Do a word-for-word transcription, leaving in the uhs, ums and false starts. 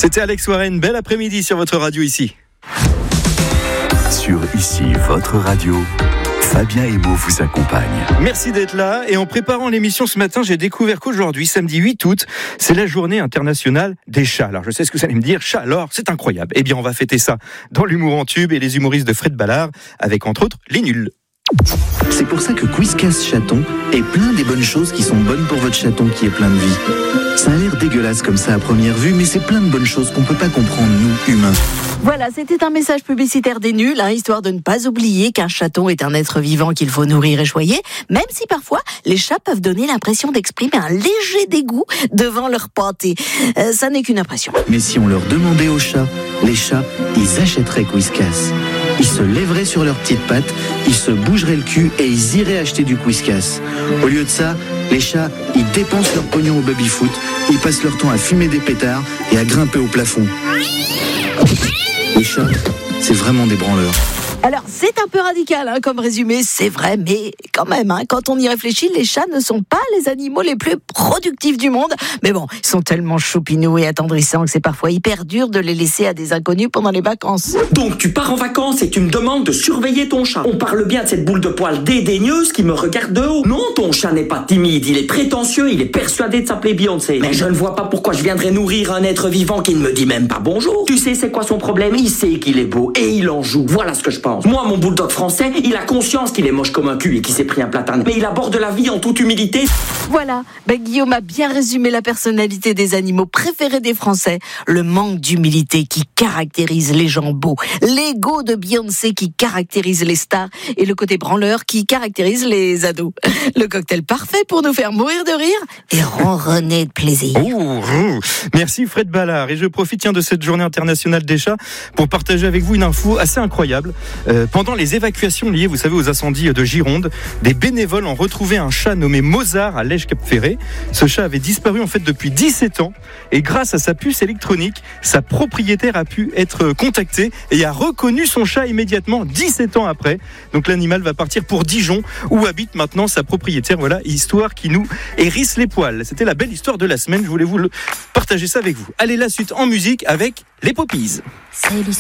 C'était Alex Warren, bel après-midi sur votre radio ici. Sur ici, votre radio, Fabien Emo vous accompagne. Merci d'être là. Et en préparant l'émission ce matin, j'ai découvert qu'aujourd'hui, samedi huit août, c'est la journée internationale des chats. Alors je sais ce que vous allez me dire, chat alors, c'est incroyable. Eh bien on va fêter ça dans l'humour en tube et les humoristes de Fred Ballard, avec entre autres les nuls. C'est pour ça que Whiskas Chaton est plein des bonnes choses qui sont bonnes pour votre chaton qui est plein de vie. Ça a l'air dégueulasse comme ça à première vue, mais c'est plein de bonnes choses qu'on peut pas comprendre, nous, humains. Voilà, c'était un message publicitaire des nuls, hein, histoire de ne pas oublier qu'un chaton est un être vivant qu'il faut nourrir et choyer, même si parfois les chats peuvent donner l'impression d'exprimer un léger dégoût devant leur pâté. Euh, ça n'est qu'une impression. Mais si on leur demandait aux chats, les chats, ils achèteraient Whiskas. Ils se lèveraient sur leurs petites pattes, ils se bougeraient le cul et ils iraient acheter du Whiskas. Au lieu de ça, les chats, ils dépensent leur pognon au baby-foot, ils passent leur temps à fumer des pétards et à grimper au plafond. Les chats, c'est vraiment des branleurs. Alors, c'est un peu radical hein, comme résumé, c'est vrai, mais quand même, hein, quand on y réfléchit, les chats ne sont pas les animaux les plus productifs du monde. Mais bon, ils sont tellement choupinous et attendrissants que c'est parfois hyper dur de les laisser à des inconnus pendant les vacances. Donc, tu pars en vacances et tu me demandes de surveiller ton chat. On parle bien de cette boule de poils dédaigneuse qui me regarde de haut. Non, ton chat n'est pas timide, il est prétentieux, il est persuadé de s'appeler Beyoncé. Mais je ne vois pas pourquoi je viendrais nourrir un être vivant qui ne me dit même pas bonjour. Tu sais c'est quoi son problème? Il sait qu'il est beau et il en joue. Voilà ce que je pense. Moi, mon bulldog français, il a conscience qu'il est moche comme un cul et qu'il s'est pris un platane. Mais il aborde la vie en toute humilité. Voilà, ben, Guillaume a bien résumé la personnalité des animaux préférés des Français. Le manque d'humilité qui caractérise les gens beaux. L'ego de Beyoncé qui caractérise les stars. Et le côté branleur qui caractérise les ados. Le cocktail parfait pour nous faire mourir de rire et ronronner de plaisir. Oh, oh. Merci Fred Ballard. Et je profite tiens, de cette journée internationale des chats pour partager avec vous une info assez incroyable. Euh, pendant les évacuations liées, vous savez, aux incendies de Gironde, des bénévoles ont retrouvé un chat nommé Mozart à Lège-Cap-Ferré. Ce chat avait disparu en fait depuis dix-sept ans et grâce à sa puce électronique, sa propriétaire a pu être contactée et a reconnu son chat immédiatement dix-sept ans après. Donc l'animal va partir pour Dijon où habite maintenant sa propriétaire. Voilà, histoire qui nous hérisse les poils. C'était la belle histoire de la semaine. Je voulais vous le partager ça avec vous. Allez, la suite en musique avec les Poppies. C'est l'histoire